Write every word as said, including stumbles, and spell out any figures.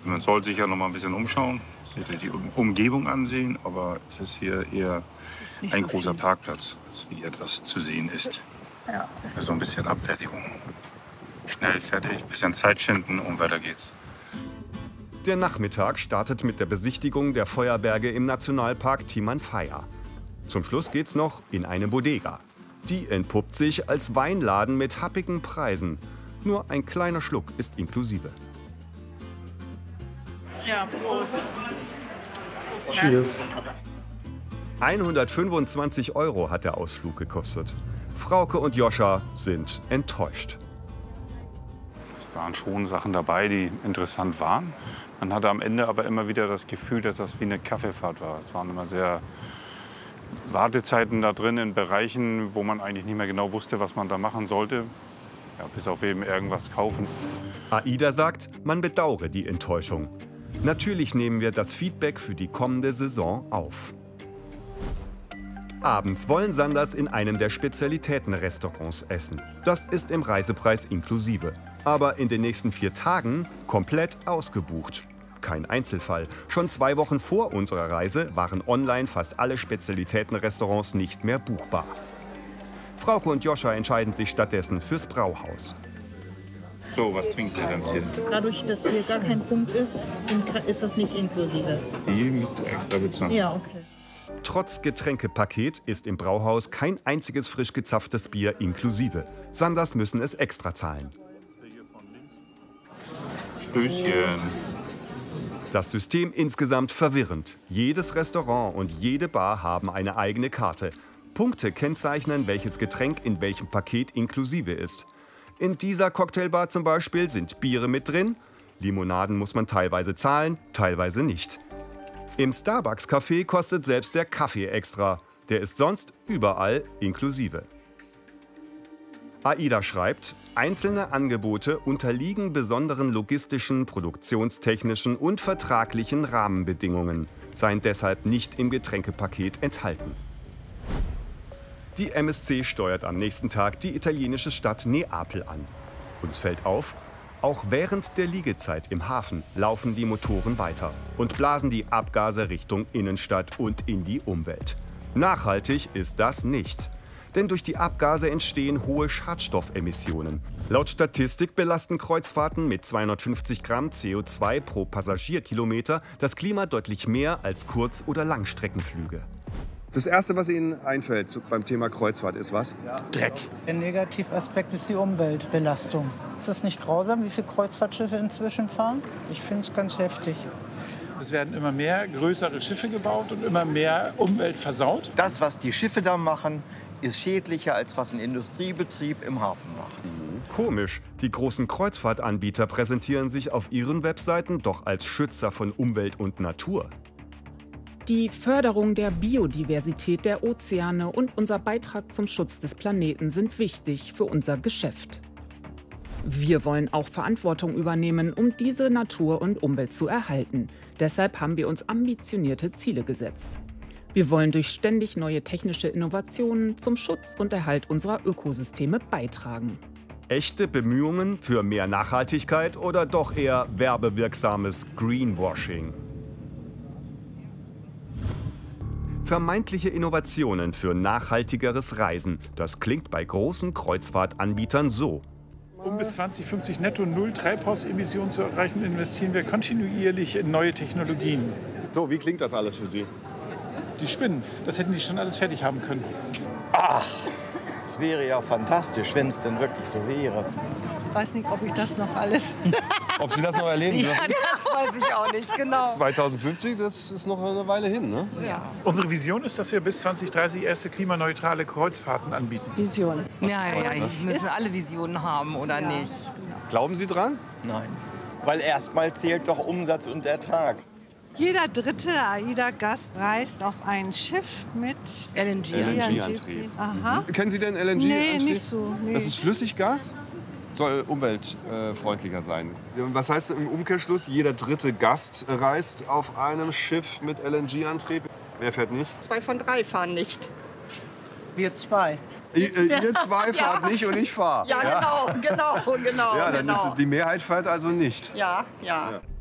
Man soll sich ja noch mal ein bisschen umschauen, die Umgebung ansehen, aber es ist hier eher ein so großer viel. Parkplatz, als wie etwas zu sehen ist. Ja, So ein bisschen Abfertigung. Schnell fertig, bisschen Zeit schinden und weiter geht's. Der Nachmittag startet mit der Besichtigung der Feuerberge im Nationalpark Timanfaya. Zum Schluss geht's noch in eine Bodega. Die entpuppt sich als Weinladen mit happigen Preisen. Nur ein kleiner Schluck ist inklusive. Ja, Prost. Prost, ne? Cheers. hundertfünfundzwanzig Euro hat der Ausflug gekostet. Frauke und Joscha sind enttäuscht. Es waren schon Sachen dabei, die interessant waren. Man hatte am Ende aber immer wieder das Gefühl, dass das wie eine Kaffeefahrt war. Es waren immer sehr Wartezeiten da drin in Bereichen, wo man eigentlich nicht mehr genau wusste, was man da machen sollte. Ja, bis auf eben irgendwas kaufen. Aida sagt, man bedauere die Enttäuschung. Natürlich nehmen wir das Feedback für die kommende Saison auf. Abends wollen Sanders in einem der Spezialitätenrestaurants essen. Das ist im Reisepreis inklusive. Aber in den nächsten vier Tagen komplett ausgebucht. Kein Einzelfall. Schon zwei Wochen vor unserer Reise waren online fast alle Spezialitätenrestaurants nicht mehr buchbar. Frauke und Joscha entscheiden sich stattdessen fürs Brauhaus. So, was trinkt ihr denn hier? Dadurch, dass hier gar kein Punkt ist, sind, ist das nicht inklusive. Die müsst ihr extra bezahlen. Ja, okay. Trotz Getränkepaket ist im Brauhaus kein einziges frisch gezapftes Bier inklusive. Sanders müssen es extra zahlen. Stößchen. Das System insgesamt verwirrend. Jedes Restaurant und jede Bar haben eine eigene Karte. Punkte kennzeichnen, welches Getränk in welchem Paket inklusive ist. In dieser Cocktailbar zum Beispiel sind Biere mit drin. Limonaden muss man teilweise zahlen, teilweise nicht. Im Starbucks-Café kostet selbst der Kaffee extra. Der ist sonst überall inklusive. Aida schreibt, einzelne Angebote unterliegen besonderen logistischen, produktionstechnischen und vertraglichen Rahmenbedingungen, seien deshalb nicht im Getränkepaket enthalten. Die M S C steuert am nächsten Tag die italienische Stadt Neapel an. Uns fällt auf, auch während der Liegezeit im Hafen laufen die Motoren weiter und blasen die Abgase Richtung Innenstadt und in die Umwelt. Nachhaltig ist das nicht. Denn durch die Abgase entstehen hohe Schadstoffemissionen. Laut Statistik belasten Kreuzfahrten mit zweihundertfünfzig Gramm C O zwei pro Passagierkilometer das Klima deutlich mehr als Kurz- oder Langstreckenflüge. Das Erste, was Ihnen einfällt beim Thema Kreuzfahrt, ist was? Dreck. Der Negativaspekt ist die Umweltbelastung. Ist das nicht grausam, wie viele Kreuzfahrtschiffe inzwischen fahren? Ich finde es ganz heftig. Es werden immer mehr größere Schiffe gebaut und immer mehr Umwelt versaut. Das, was die Schiffe da machen, ist schädlicher, als was ein Industriebetrieb im Hafen macht. Komisch, die großen Kreuzfahrtanbieter präsentieren sich auf ihren Webseiten doch als Schützer von Umwelt und Natur. Die Förderung der Biodiversität der Ozeane und unser Beitrag zum Schutz des Planeten sind wichtig für unser Geschäft. Wir wollen auch Verantwortung übernehmen, um diese Natur und Umwelt zu erhalten. Deshalb haben wir uns ambitionierte Ziele gesetzt. Wir wollen durch ständig neue technische Innovationen zum Schutz und Erhalt unserer Ökosysteme beitragen. Echte Bemühungen für mehr Nachhaltigkeit oder doch eher werbewirksames Greenwashing? Vermeintliche Innovationen für nachhaltigeres Reisen. Das klingt bei großen Kreuzfahrtanbietern so. Um bis zwanzig fünfzig netto null Treibhausemissionen zu erreichen, investieren wir kontinuierlich in neue Technologien. So, wie klingt das alles für Sie? Die spinnen, das hätten die schon alles fertig haben können. Ach, es wäre ja fantastisch, wenn es denn wirklich so wäre. Ich weiß nicht, ob ich das noch alles... Ob Sie das noch erleben Ja, dürfen? das weiß ich auch nicht, genau. zweitausendfünfzig, das ist noch eine Weile hin, ne? Ja. Unsere Vision ist, dass wir bis zwanzig dreißig erste klimaneutrale Kreuzfahrten anbieten. Vision. Ja, ja, wir müssen alle Visionen haben, oder Ja. nicht? Glauben Sie dran? Nein, weil erstmal zählt doch Umsatz und Ertrag. Jeder dritte AIDA-Gast reist auf ein Schiff mit L N G. L N G-Antrieb. Aha. Kennen Sie denn L N Nee, G-Antrieb? nicht so. Nee. Das ist Flüssiggas, soll umweltfreundlicher sein. Was heißt im Umkehrschluss, jeder dritte Gast reist auf einem Schiff mit L N G-Antrieb? Wer fährt nicht? Zwei von drei fahren nicht. Wir zwei. Ihr, ihr zwei fahrt Ja. nicht und ich fahre. Ja, genau, genau, genau. Ja, dann genau. ist die Mehrheit fährt also nicht. Ja, ja. Ja.